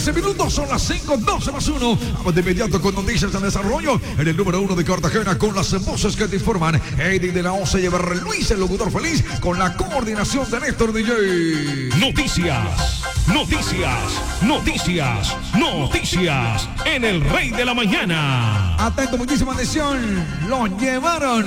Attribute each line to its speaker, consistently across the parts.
Speaker 1: Minutos, son las 5:12 más 1. Vamos de inmediato con noticias en desarrollo en el número 1 de Cartagena con las voces que te informan. Eddie de la Osa y Luis, el locutor feliz, con la coordinación de Néstor DJ.
Speaker 2: Noticias en el Rey de la Mañana.
Speaker 1: Atento, muchísima atención. Los llevaron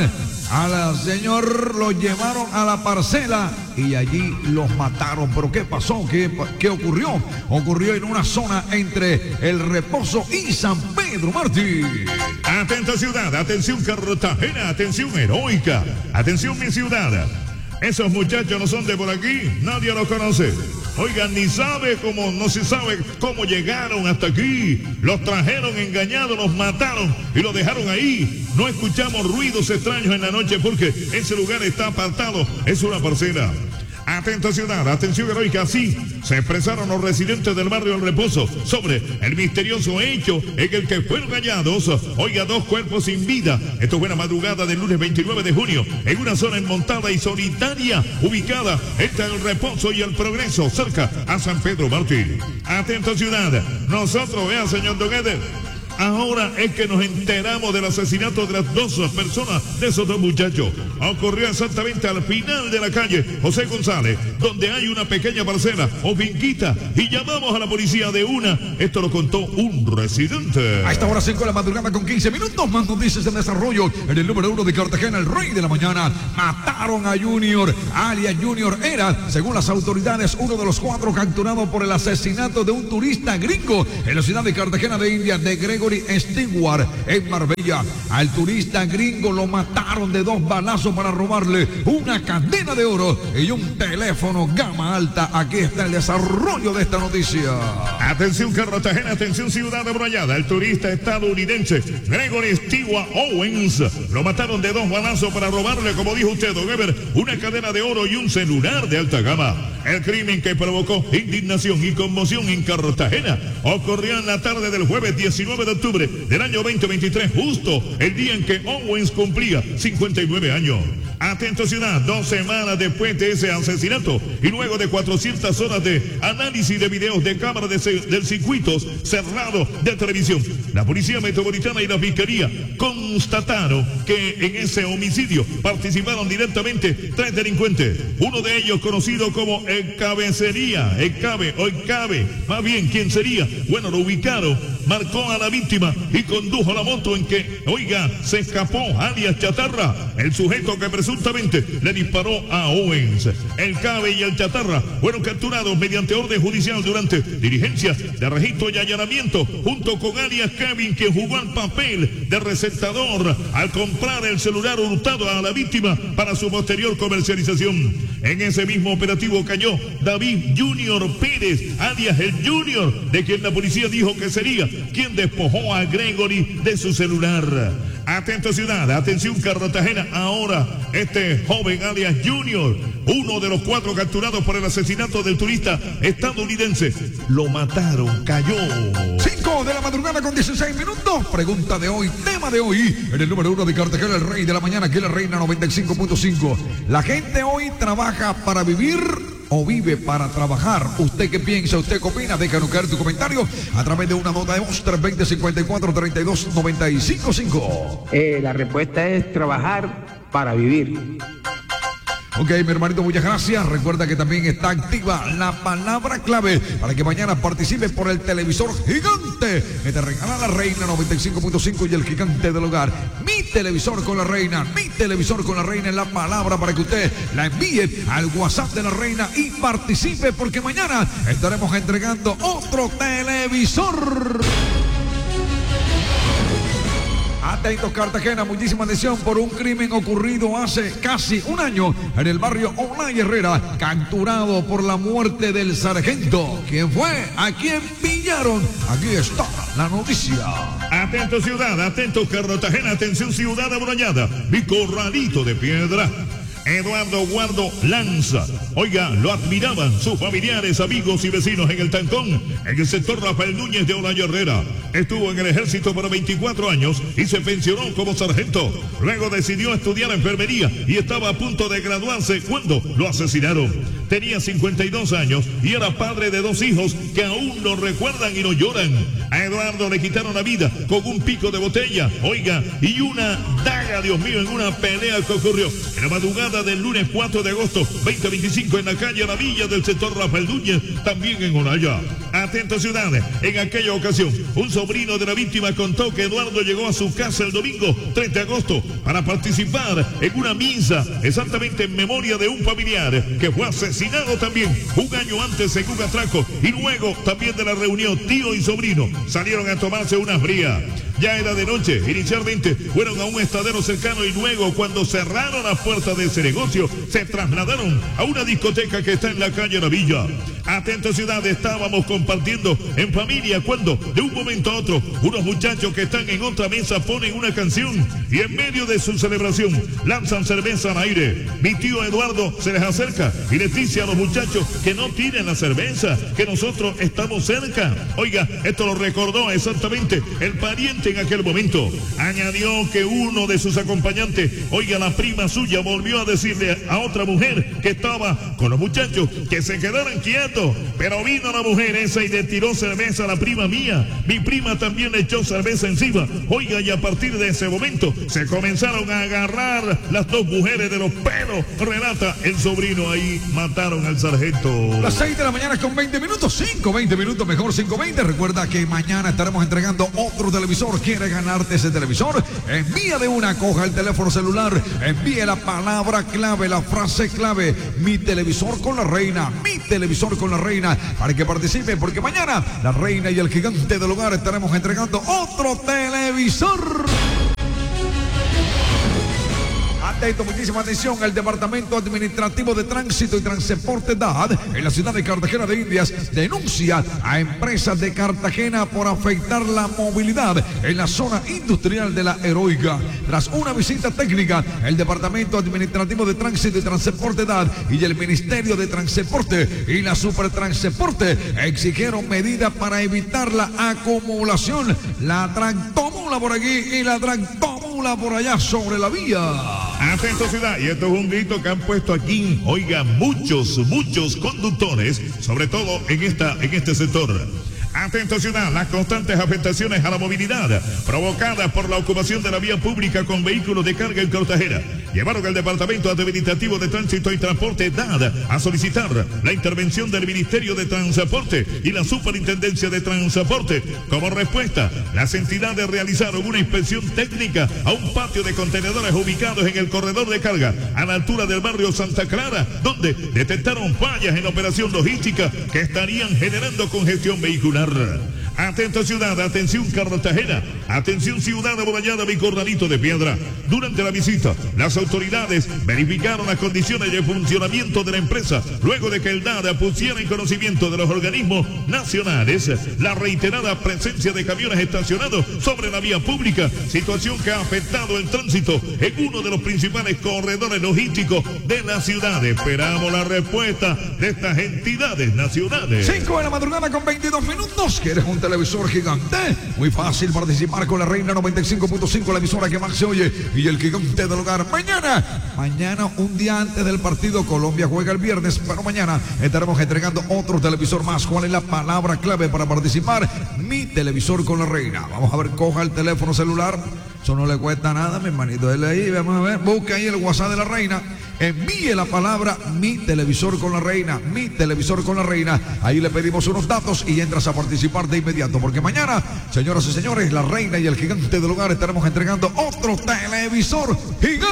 Speaker 1: a la parcela y allí los mataron. ¿Pero qué pasó? ¿Qué ocurrió? Ocurrió en una zona entre El Reposo y San Pedro Martín.
Speaker 3: Atenta ciudad, atención Cartagena, atención heroica, atención mi ciudad. Esos muchachos no son de por aquí, nadie los conoce. Oigan, no se sabe cómo llegaron hasta aquí. Los trajeron engañados, los mataron y los dejaron ahí. No escuchamos ruidos extraños en la noche porque ese lugar está apartado, es una parcela. Atenta ciudad, atención heroica, así se expresaron los residentes del barrio El Reposo sobre el misterioso hecho en el que fueron hallados, oiga, 2 cuerpos sin vida. Esto fue la madrugada del lunes 29 de junio, en una zona enmontada y solitaria, ubicada entre El Reposo y El Progreso, cerca a San Pedro Martín. Atenta ciudad, nosotros, vea señor Don Eder, ahora es que nos enteramos del asesinato de las 2 personas, de esos 2 muchachos. Ocurrió exactamente al final de la calle José González, donde hay una pequeña parcela o finquita, y llamamos a la policía de una. Esto lo contó un residente.
Speaker 1: A esta hora 5 de la madrugada con 15 minutos, más noticias en desarrollo en el número 1 de Cartagena, el Rey de la Mañana. Mataron a Junior, alias Junior era, según las autoridades, uno de los 4 capturados por el asesinato de un turista gringo en la ciudad de Cartagena de Indias, de Gregory Stewart, en Marbella. Al turista gringo lo mataron de 2 balazos para robarle una cadena de oro y un teléfono gama alta. Aquí está el desarrollo de esta noticia.
Speaker 3: Atención Cartagena, atención ciudad amurallada. El turista estadounidense Gregory Stewart Owens lo mataron de 2 balazos para robarle, como dijo usted, don Ever, una cadena de oro y un celular de alta gama. El crimen, que provocó indignación y conmoción en Cartagena, ocurrió en la tarde del jueves 19 de octubre del año 2023, justo el día en que Owens cumplía 59 años. Atento ciudad, 2 semanas después de ese asesinato y luego de 400 horas de análisis de videos de cámara del circuito cerrado de televisión, la Policía Metropolitana y la Fiscalía constataron que en ese homicidio participaron directamente 3 delincuentes. Uno de ellos, conocido como el Cabecería, el Cabe, más bien, ¿quién sería? Bueno, lo ubicaron, marcó a la víctima y condujo la moto en que, oiga, se escapó, alias Chatarra, el sujeto que presuntamente le disparó a Owens. El Cabe y el Chatarra fueron capturados mediante orden judicial durante diligencias de registro y allanamiento, junto con alias Kevin, quien jugó al papel de recetador al comprar el celular hurtado a la víctima para su posterior comercialización. En ese mismo operativo cayó David Junior Pérez, alias el Junior, de quien la policía dijo que sería quien despojó a Gregory de su celular. Atento ciudad, atención Cartagena, ahora este joven alias Junior, uno de los 4 capturados por el asesinato del turista estadounidense, lo mataron, cayó.
Speaker 1: 5 de la madrugada con 16 minutos, pregunta de hoy, tema de hoy, en el número 1 de Cartagena, el Rey de la Mañana, aquí en la Reina 95.5. La gente hoy trabaja para vivir o vive para trabajar. ¿Usted qué piensa? ¿Usted qué opina? Déjanos caer tu comentario a través de una nota de voz 320-54-32-95.5.
Speaker 4: La respuesta es trabajar para vivir.
Speaker 1: Ok, mi hermanito, muchas gracias. Recuerda que también está activa la palabra clave para que mañana participe por el televisor gigante que te regala la Reina 95.5 y el gigante del hogar. Mi televisor con la Reina, mi televisor con la Reina es la palabra para que usted la envíe al WhatsApp de la Reina y participe, porque mañana estaremos entregando otro televisor. Atentos Cartagena, muchísima atención por un crimen ocurrido hace casi un año en el barrio Olay Herrera, capturado por la muerte del sargento. ¿Quién fue? ¿A quién pillaron? Aquí está la noticia.
Speaker 3: Atento ciudad, atento Cartagena, atención ciudad amurallada, mi corralito de piedra. Eduardo Guardo Lanza. Oiga, lo admiraban sus familiares, amigos y vecinos en el Tancón, en el sector Rafael Núñez de Olay Herrera. Estuvo en el ejército por 24 años y se pensionó como sargento. Luego decidió estudiar enfermería y estaba a punto de graduarse cuando lo asesinaron. tenía 52 años y era padre de 2 hijos que aún lo recuerdan y no lloran. A Eduardo le quitaron la vida con un pico de botella, oiga, y una daga, Dios mío, en una pelea que ocurrió en la madrugada del lunes 4 de agosto 2025 en la calle La Villa del sector Rafael Núñez, también en Olaya. Atento ciudades, en aquella ocasión, un sobrino de la víctima contó que Eduardo llegó a su casa el domingo 3 de agosto para participar en una misa, exactamente en memoria de un familiar que fue asesinado también un año antes según atraco, y luego también de la reunión tío y sobrino salieron a tomarse una fría. Ya era de noche, inicialmente fueron a un estadero cercano y luego cuando cerraron las puertas de ese negocio se trasladaron a una discoteca que está en la calle La Villa. Atento ciudad, estábamos compartiendo en familia cuando de un momento a otro unos muchachos que están en otra mesa ponen una canción y en medio de su celebración lanzan cerveza al aire. Mi tío Eduardo se les acerca y les dice a los muchachos que no tiren la cerveza, que nosotros estamos cerca. Oiga, esto lo recordó exactamente el pariente en aquel momento. Añadió que uno de sus acompañantes, oiga, la prima suya volvió a decirle a otra mujer que estaba con los muchachos que se quedaran quietos, pero vino la mujer esa y le tiró cerveza a la prima mía. Mi prima también le echó cerveza encima. Oiga, y a partir de ese momento se comenzaron a agarrar las 2 mujeres de los pelos, relata el sobrino. Ahí mataron al sargento.
Speaker 1: Las 6 de la mañana con 20 minutos, 20 minutos, mejor 5:20. Recuerda que mañana estaremos entregando otro televisor. ¿Quiere ganarte ese televisor? Envía de una, coja el teléfono celular, envíe la palabra clave, la frase clave, mi televisor con la reina, mi televisor con la reina, para que participe, porque mañana la reina y el gigante del hogar estaremos entregando otro televisor. Atento, muchísima atención. El Departamento Administrativo de Tránsito y Transporte DAD en la ciudad de Cartagena de Indias denuncia a empresas de Cartagena por afectar la movilidad en la zona industrial de La Heroica. Tras una visita técnica, el Departamento Administrativo de Tránsito y Transporte DAD y el Ministerio de Transporte y la Supertransporte exigieron medidas para evitar la acumulación. La tractomula por aquí y la tractomula por allá sobre la vía.
Speaker 3: Atento ciudad, y esto es un grito que han puesto aquí, oiga, muchos conductores, sobre todo en este sector. Atento ciudad, las constantes afectaciones a la movilidad provocadas por la ocupación de la vía pública con vehículos de carga en Cartagena llevaron al Departamento Administrativo de Tránsito y Transporte DAD a solicitar la intervención del Ministerio de Transporte y la Superintendencia de Transporte. Como respuesta, las entidades realizaron una inspección técnica a un patio de contenedores ubicados en el corredor de carga a la altura del barrio Santa Clara, donde detectaron fallas en la operación logística que estarían generando congestión vehicular. Atento ciudad, atención Cartagena, atención ciudad amurallada, mi corralito de piedra. Durante la visita, las autoridades verificaron las condiciones de funcionamiento de la empresa, luego de que el DAD pusiera en conocimiento de los organismos nacionales la reiterada presencia de camiones estacionados sobre la vía pública, situación que ha afectado el tránsito en uno de los principales corredores logísticos de la ciudad. Esperamos la respuesta de estas entidades nacionales.
Speaker 1: 5 de la madrugada con 22 minutos. ¿Quieres un televisor gigante? Muy fácil participar con la reina 95.5, la emisora que más se oye, y el gigante del hogar. Mañana, un día antes del partido, Colombia juega el viernes, pero mañana estaremos entregando otro televisor más. ¿Cuál es la palabra clave para participar? Mi televisor con la reina. Vamos a ver, coja el teléfono celular. Eso no le cuesta nada, mi hermanito. Dele ahí, vamos a ver, busque ahí el WhatsApp de la reina. Envíe la palabra mi televisor con la reina, mi televisor con la reina. Ahí le pedimos unos datos y entras a participar de inmediato, porque mañana, señoras y señores, la reina y el gigante del hogar estaremos entregando otro televisor gigante.